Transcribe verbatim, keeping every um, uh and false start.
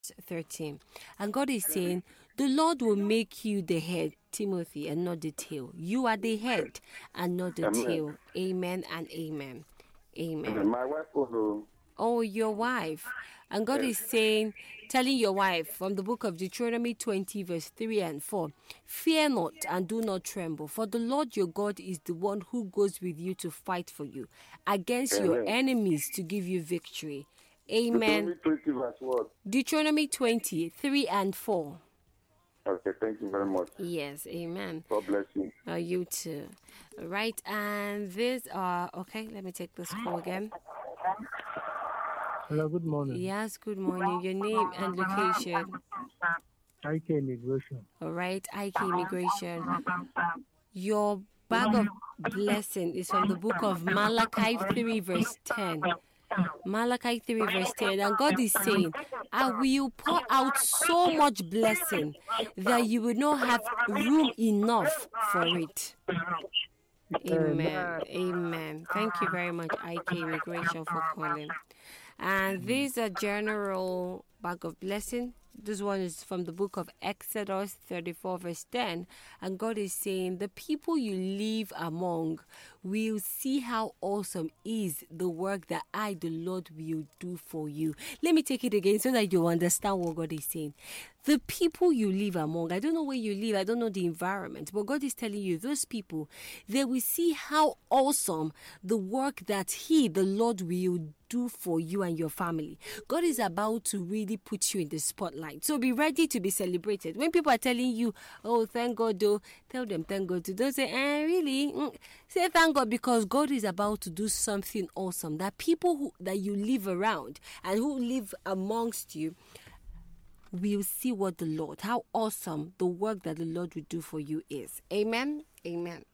verse thirteen. And God is saying, the Lord will make you the head, Timothy, and not the tail. You are the head and not the Amen. tail. Amen and amen. Amen. My wife also. Oh, your wife. And God is saying, telling your wife from the book of Deuteronomy twenty, verse three and four, fear not and do not tremble, for the Lord your God is the one who goes with you to fight for you against Amen. your enemies to give you victory. Amen. Deuteronomy twenty, verse what? Deuteronomy twenty, three and four. Okay, thank you very much. Yes, amen. God bless you. Uh, you too. Right, and this, uh, okay, let me take this call again. Hello, good morning. Yes, good morning. Your name and location. I K Immigration. All right, I K Immigration. Your bag of blessing is from the book of Malachi three, verse ten. Malachi three, verse ten. And God is saying, I will pour out so much blessing that you will not have room enough for it. Amen. Amen. Thank you very much, I K Immigration, for calling. And this is a general bag of blessing. This one is from the book of Exodus thirty-four, verse ten. And God is saying, the people you live among will see how awesome is the work that I, the Lord, will do for you. Let me take it again so that you understand what God is saying. The people you live among, I don't know where you live, I don't know the environment, but God is telling you, those people, they will see how awesome the work that He, the Lord, will do for you and your family. God is about to really put you in the spotlight. So be ready to be celebrated. When people are telling you, oh, thank God, though, tell them thank God too. Don't say, eh, really? Mm. Say thank God, because God is about to do something awesome that people who that you live around and who live amongst you will see what the Lord, how awesome the work that the Lord will do for you is. Amen. Amen.